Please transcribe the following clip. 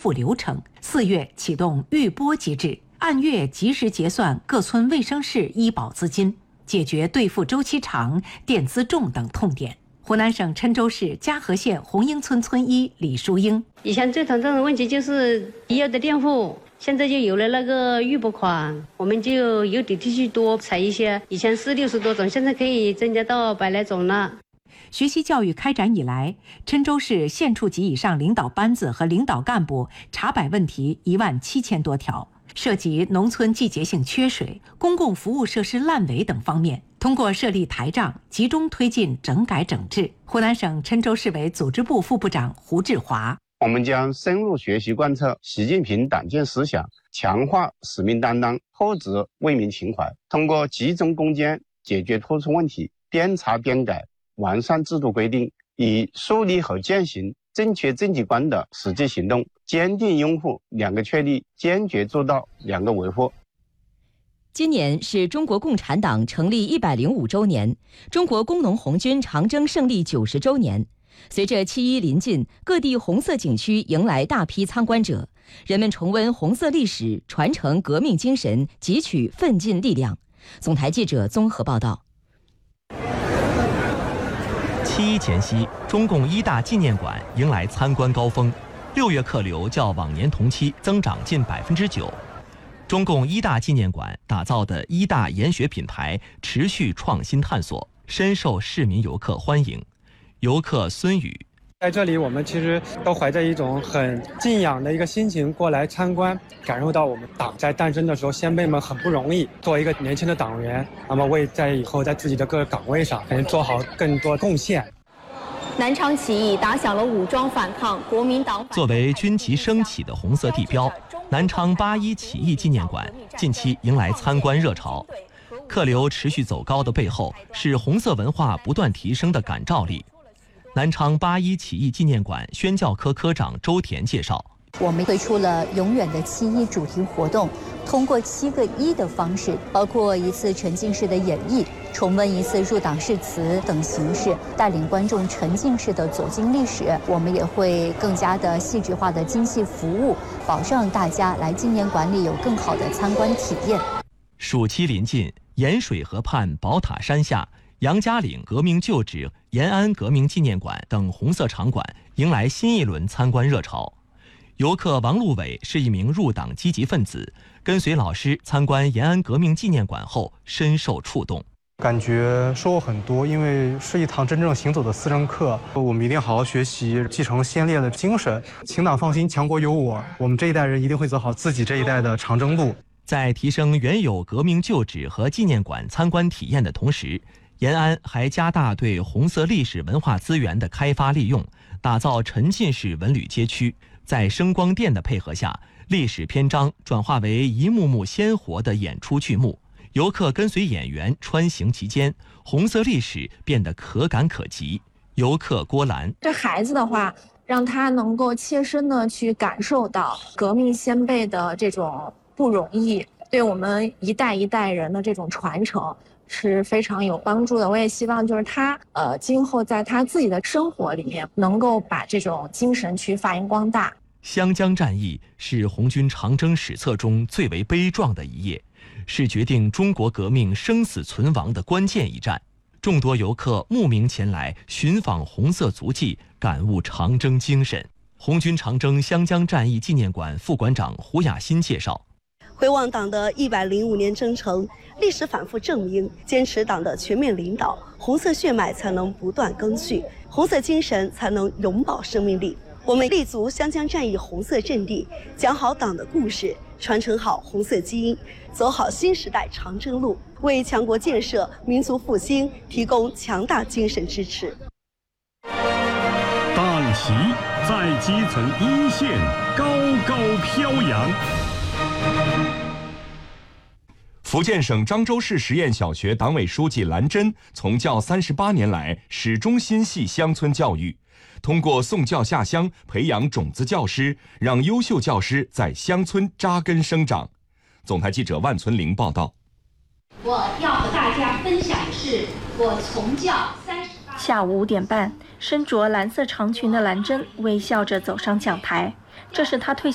付流程，4月启动预拨机制，按月及时结算各村卫生室医保资金，解决兑付周期长、垫资重等痛点。湖南省郴州市嘉禾县红英村村医李淑英： 以前最头痛的问题就是医药的垫付，现在就有了那个预拨款，我们就有底气去多采一些，以前是60多种，现在可以增加到100来种了。 学习教育开展以来，郴州市县处级以上领导班子和领导干部查摆问题17000多条，涉及农村季节性缺水、公共服务设施烂尾等方面。通过设立台账，集中推进整改整治。湖南省郴州市委组织部副部长胡志华： 我们将深入学习贯彻习近平党建思想，强化使命担当、厚植为民情怀，通过集中攻坚解决突出问题，边查边改，完善制度规定，以树立和践行正确政绩观的实际行动，坚定拥护2个确立，坚决做到2个维护。 今年是中国共产党成立105周年，中国工农红军长征胜利90周年。随着7·1临近，各地红色景区迎来大批参观者，人们重温红色历史，传承革命精神，汲取奋进力量。总台记者综合报道。 7·1前夕，中共一大纪念馆迎来参观高峰，6月客流较往年同期增长近9%。中共一大纪念馆打造的一大研学品牌持续创新探索，深受市民游客欢迎。游客孙宇： 在这里，我们其实都怀着一种很敬仰的一个心情过来参观，感受到我们党在诞生的时候，先辈们很不容易。作为一个年轻的党员，那么为在以后在自己的各个岗位上，能做好更多贡献。 南昌起义打响了武装反抗国民党。 作为军旗升起的红色地标，南昌8·1起义纪念馆近期迎来参观热潮。客流持续走高的背后，是红色文化不断提升的感召力。南昌8·1起义纪念馆宣教科科长周田介绍： 我们推出了永远的7·1主题活动，通过7个1的方式，包括一次沉浸式的演绎、重温一次入党誓词等形式，带领观众沉浸式的走进历史。我们也会更加的细致化的精细服务，保证大家来纪念馆里有更好的参观体验。 暑期临近，盐水河畔宝塔山下、杨家岭革命旧址、延安革命纪念馆等红色场馆迎来新一轮参观热潮。游客王路伟是一名入党积极分子，跟随老师参观延安革命纪念馆后深受触动， 感觉收获很多，因为是一堂真正行走的思政课。我们一定好好学习，继承先烈的精神。请党放心，强国有我，我们这一代人一定会走好自己这一代的长征路。 在提升原有革命旧址和纪念馆参观体验的同时，延安还加大对红色历史文化资源的开发利用，打造沉浸式文旅街区。在声光电的配合下，历史篇章转化为一幕幕鲜活的演出剧目，游客跟随演员穿行其间，红色历史变得可感可及。游客郭兰： 这孩子的话，让他能够切身的去感受到革命先辈的这种不容易，对我们一代一代人的这种传承是非常有帮助的。我也希望就是他今后在他自己的生活里面能够把这种精神去发扬光大。 湘江战役是红军长征史册中最为悲壮的一页，是决定中国革命生死存亡的关键一战。众多游客慕名前来寻访红色足迹，感悟长征精神。红军长征湘江战役纪念馆副馆长胡雅欣介绍： 回望党的105年征程，历史反复证明，坚持党的全面领导，红色血脉才能不断更续，红色精神才能永葆生命力。我们立足湘江战役红色阵地，讲好党的故事，传承好红色基因，走好新时代长征路，为强国建设、民族复兴提供强大精神支持。 党旗在基层一线高高飘扬。 福建省漳州市实验小学党委书记兰珍从教38年来，始终心系乡村教育，通过送教下乡，培养种子教师，让优秀教师在乡村扎根生长。总台记者万存玲报道。 我要和大家分享的是我从教38。 下午5点半，身着蓝色长裙的兰珍微笑着走上讲台，这是她退